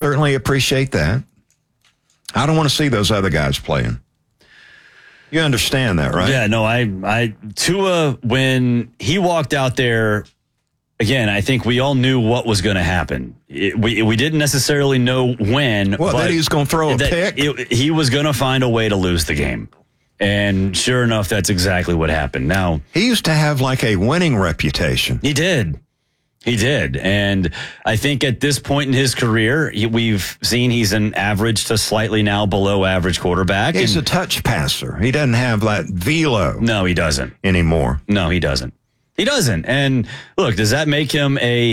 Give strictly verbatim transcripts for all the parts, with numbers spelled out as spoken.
certainly appreciate that. I don't want to see those other guys playing. You understand that, right? Yeah, no, I, I, Tua, when he walked out there, again, I think we all knew what was going to happen. It, we we didn't necessarily know when. Well, that he was going to throw a pick? It, he was going to find a way to lose the game. And sure enough, that's exactly what happened. Now, he used to have like a winning reputation. He did. He did. And I think at this point in his career, he, we've seen he's an average to slightly now below average quarterback. He's and, a touch passer. He doesn't have that velo. No, he doesn't. Anymore. No, he doesn't. He doesn't. And look, does that make him a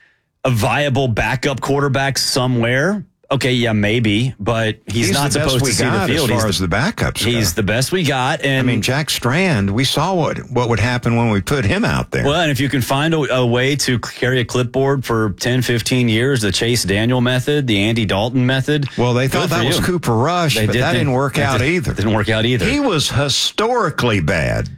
a viable backup quarterback somewhere? Okay, yeah, maybe, but he's, he's not supposed to see the field. As far he's as the, the backups He's go. the best we got. And I mean, Jack Strand, we saw what, what would happen when we put him out there. Well, and if you can find a, a way to carry a clipboard for ten, fifteen years, the Chase Daniel method, the Andy Dalton method. Well, they thought that was Cooper Rush, they but did that think, didn't work out did, either. Didn't work out either. He was historically bad.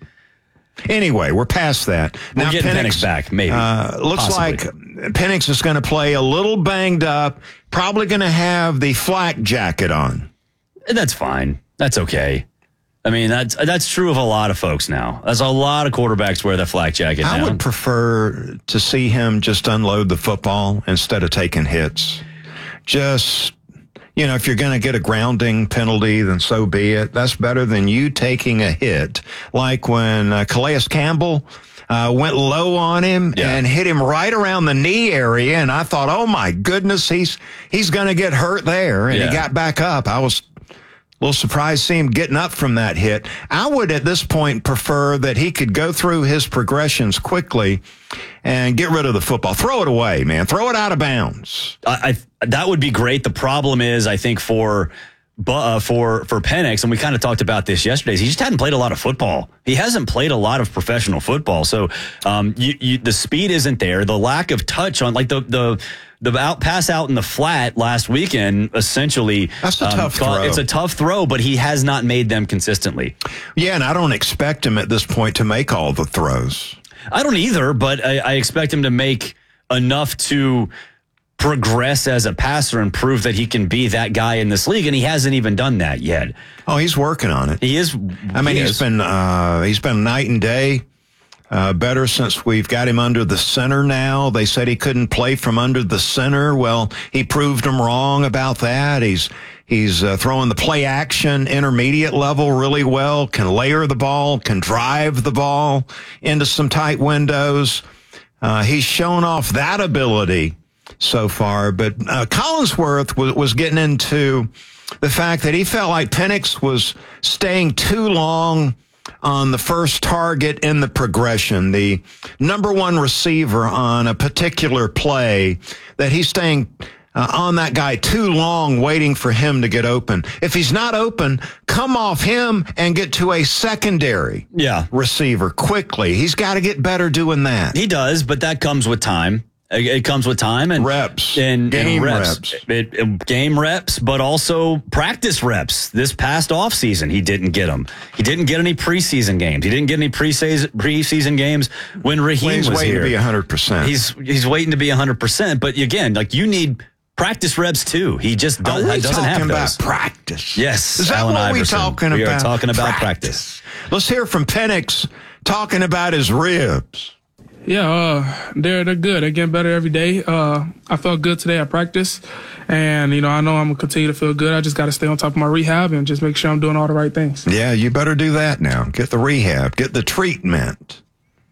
Anyway, we're past that. We're now, getting Penix, Penix back, maybe. Uh, looks Possibly. like Penix is going to play a little banged up, probably going to have the flak jacket on. That's fine. That's okay. I mean, that's that's true of a lot of folks now. There's a lot of quarterbacks wear the flak jacket now. I would prefer to see him just unload the football instead of taking hits. Just... You know, if you're going to get a grounding penalty, then so be it. That's better than you taking a hit. Like when uh, Calais Campbell uh, went low on him yeah. and hit him right around the knee area. And I thought, oh, my goodness, he's he's going to get hurt there. And yeah. he got back up. I was a little surprised to see him getting up from that hit. I would, at this point, prefer that he could go through his progressions quickly and get rid of the football. Throw it away, man. Throw it out of bounds. I, I that would be great. The problem is, I think for uh, for for Penix, and we kind of talked about this yesterday, is he just hadn't played a lot of football. He hasn't played a lot of professional football, so um, you, you, the speed isn't there. The lack of touch on, like the the. The out pass out in the flat last weekend, essentially, that's a um, tough throw. It's a tough throw, but he has not made them consistently. Yeah, and I don't expect him at this point to make all the throws. I don't either, but I, I expect him to make enough to progress as a passer and prove that he can be that guy in this league, and he hasn't even done that yet. Oh, he's working on it. He is. I mean, he he's is. been uh, he's been night and day. Uh, better since we've got him under the center now. They said he couldn't play from under the center. Well, he proved them wrong about that. He's he's uh, throwing the play action intermediate level really well, can layer the ball, can drive the ball into some tight windows. Uh, he's shown off that ability so far. But uh, Collinsworth was, was getting into the fact that he felt like Penix was staying too long on the first target in the progression, the number one receiver on a particular play, that he's staying uh, on that guy too long waiting for him to get open. If he's not open, come off him and get to a secondary yeah. receiver quickly. He's got to get better doing that. He does, but that comes with time. It comes with time and reps and game and reps, reps. It, it, game reps, but also practice reps. This past off season, he didn't get them. He didn't get any preseason games. He didn't get any preseason preseason games when Raheem well, he's was waiting here. to be a hundred percent. He's he's waiting to be a hundred percent. But again, like you need practice reps too. He just does, are we doesn't have talking those. about practice? Yes, is that Allen what Iverson. we're talking we about? We are talking about practice. practice. Let's hear from Penix talking about his ribs. Yeah, uh, they're they're good. They're getting better every day. Uh, I felt good today at practice, and you know I know I'm gonna continue to feel good. I just got to stay on top of my rehab and just make sure I'm doing all the right things. Yeah, you better do that now. Get the rehab, get the treatment.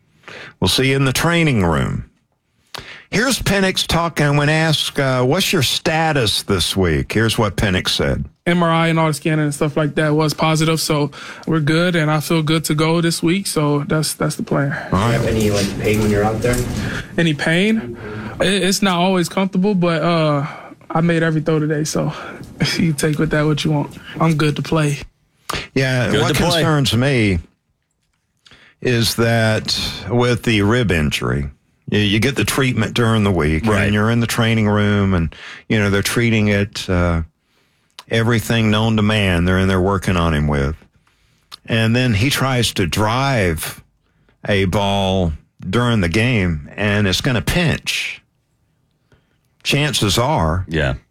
We'll see you in the training room. Here's Penix talking when asked, uh, "What's your status this week?" Here's what Penix said. M R I and all the scanning and stuff like that was positive, so we're good, and I feel good to go this week. So that's that's the plan. Do you have any like pain when you're out there? Any pain? It, it's not always comfortable, but uh, I made every throw today, so you take with that what you want. I'm good to play. Yeah, good what to concerns me is that with the rib injury, you, you get the treatment during the week, right. and you're in the training room, and you know they're treating it. Uh, Everything known to man, they're in there working on him with. And then he tries to drive a ball during the game, and it's going to pinch. Chances are yeah.